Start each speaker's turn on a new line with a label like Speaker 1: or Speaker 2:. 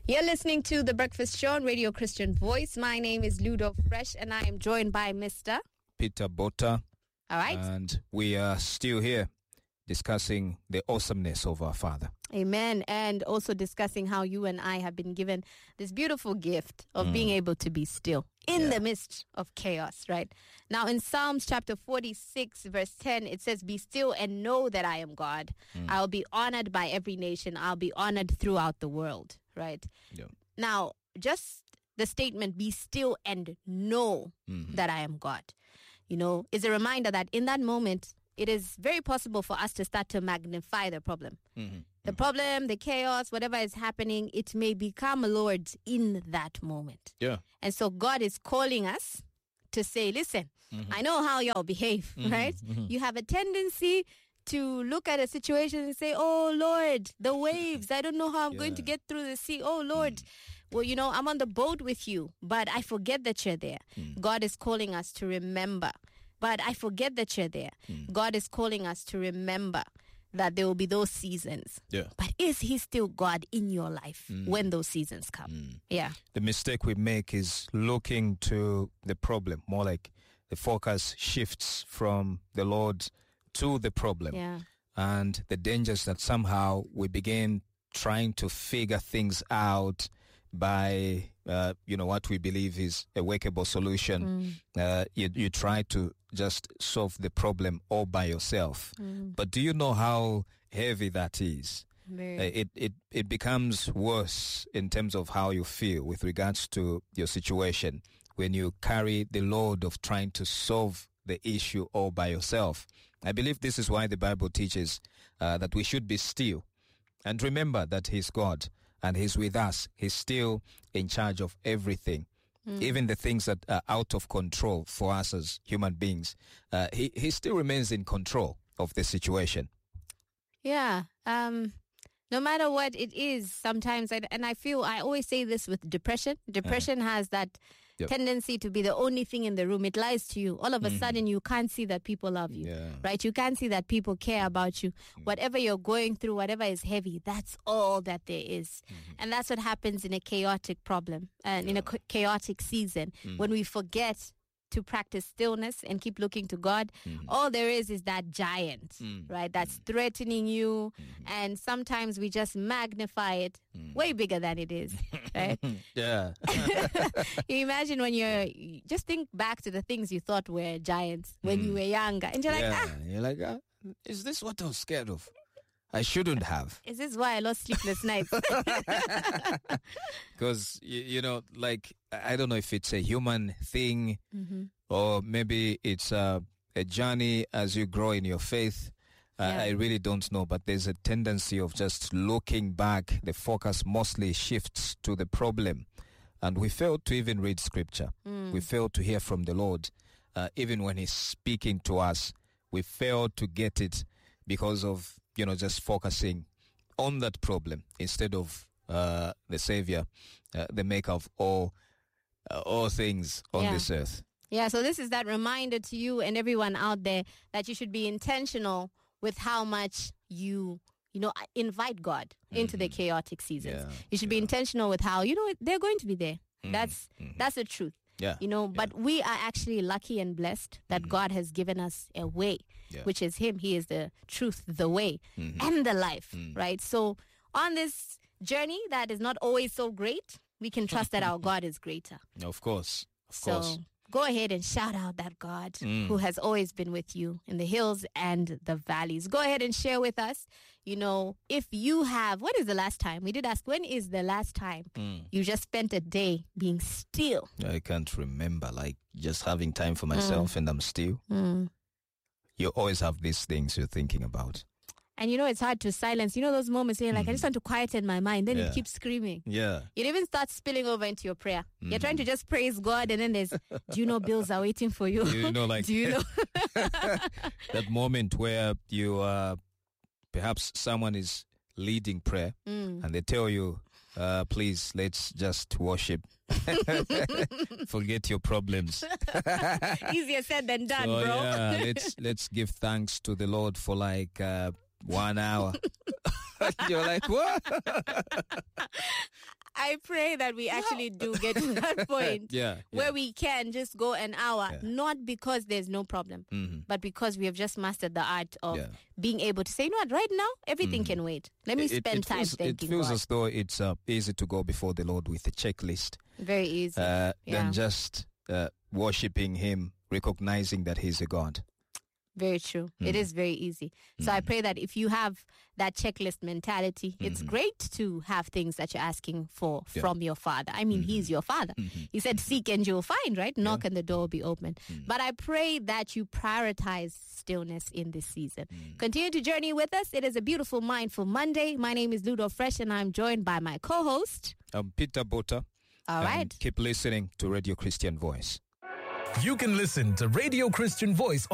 Speaker 1: You're listening to The Breakfast Show on Radio Christian Voice. My name is Ludo Fresh, and I am joined by Mr.
Speaker 2: Peter Botta.
Speaker 1: All right.
Speaker 2: And we are still here discussing the awesomeness of our Father.
Speaker 1: Amen. And also discussing how you and I have been given this beautiful gift of being able to be still in the midst of chaos, right? Now, in Psalms chapter 46, verse 10, it says, "Be still and know that I am God. I'll be honored by every nation. I'll be honored throughout the world," right?
Speaker 2: Yeah.
Speaker 1: Now, just the statement, "Be still and know that I am God," is a reminder that in that moment, it is very possible for us to start to magnify the problem. The problem, the chaos, whatever is happening, it may become Lord in that moment.
Speaker 2: Yeah.
Speaker 1: And so God is calling us to say, listen, I know how y'all behave, right? You have a tendency to look at a situation and say, oh, Lord, the waves, I don't know how I'm going to get through the sea. Oh, Lord, well, I'm on the boat with you, but I forget that you're there. God is calling us to remember. But I forget that you're there. God is calling us to remember that there will be those seasons.
Speaker 2: Yeah.
Speaker 1: But is he still God in your life when those seasons come? Yeah.
Speaker 2: The mistake we make is looking to the problem, more like the focus shifts from the Lord to the problem.
Speaker 1: Yeah.
Speaker 2: And the dangers that somehow we begin trying to figure things out by, what we believe is a workable solution. You try to just solve the problem all by yourself. But do you know how heavy that is? It becomes worse in terms of how you feel with regards to your situation when you carry the load of trying to solve the issue all by yourself. I believe this is why the Bible teaches that we should be still and remember that he's God and he's with us. He's still in charge of everything. Even the things that are out of control for us as human beings, he still remains in control of the situation.
Speaker 1: Yeah. No matter what it is, sometimes, and I feel, I always say this with depression. Depression has that tendency to be the only thing in the room. It lies to you. All of a sudden, you can't see that people love you, right? You can't see that people care about you. Whatever you're going through, whatever is heavy, that's all that there is. And that's what happens in a chaotic problem and in a chaotic season when we forget to practice stillness and keep looking to God. All there is that giant, right? That's threatening you. And sometimes we just magnify it way bigger than it is, right?
Speaker 2: Yeah.
Speaker 1: You imagine when just think back to the things you thought were giants when you were younger. And you're like,
Speaker 2: You're like, is this what I was scared of? I shouldn't have.
Speaker 1: Is this why I lost sleepless nights?
Speaker 2: Because, I don't know if it's a human thing or maybe it's a journey as you grow in your faith. I really don't know, but there's a tendency of just looking back. The focus mostly shifts to the problem. And we fail to even read scripture. We fail to hear from the Lord. Even when he's speaking to us, we fail to get it because of just focusing on that problem instead of the Savior, the maker of all things on this earth.
Speaker 1: Yeah, so this is that reminder to you and everyone out there that you should be intentional with how much you invite God into the chaotic seasons. You should be intentional with how, they're going to be there. That's the truth.
Speaker 2: Yeah.
Speaker 1: But we are actually lucky and blessed that God has given us a way, which is him. He is the truth, the way, and the life, right? So on this journey that is not always so great, we can trust that our God is greater.
Speaker 2: Of course.
Speaker 1: So go ahead and shout out that God who has always been with you in the hills and the valleys. Go ahead and share with us, if you have, when is the last time? We did ask, when is the last time you just spent a day being still?
Speaker 2: I can't remember, just having time for myself and I'm still. You always have these things you're thinking about.
Speaker 1: And it's hard to silence. Those moments where you're like, I just want to quieten my mind. Then you keep screaming.
Speaker 2: Yeah.
Speaker 1: It even starts spilling over into your prayer. You're trying to just praise God, and then there's, do you know bills are waiting for you?
Speaker 2: Do you know that moment where you perhaps someone is leading prayer and they tell you, please, let's just worship. Forget your problems.
Speaker 1: Easier said than done,
Speaker 2: so,
Speaker 1: bro.
Speaker 2: Yeah, let's give thanks to the Lord for 1 hour. You're like, what?
Speaker 1: I pray that we actually do get to that point where we can just go an hour, not because there's no problem, but because we have just mastered the art of being able to say, you know what, right now, everything can wait. Let me spend time thanking
Speaker 2: God. It feels
Speaker 1: God.
Speaker 2: as though it's easy to go before the Lord with a checklist.
Speaker 1: Very easy.
Speaker 2: Than just worshipping Him, recognizing that He's a God.
Speaker 1: Very true. It is very easy. So I pray that if you have that checklist mentality, it's great to have things that you're asking for from your Father. I mean, He's your Father. He said, seek and you'll find, right? Knock and the door will be open. But I pray that you prioritize stillness in this season. Continue to journey with us. It is a beautiful, mindful Monday. My name is Ludo Fresh, and I'm joined by my co-host.
Speaker 2: I'm Peter Bota.
Speaker 1: All right.
Speaker 2: Keep listening to Radio Christian Voice.
Speaker 3: You can listen to Radio Christian Voice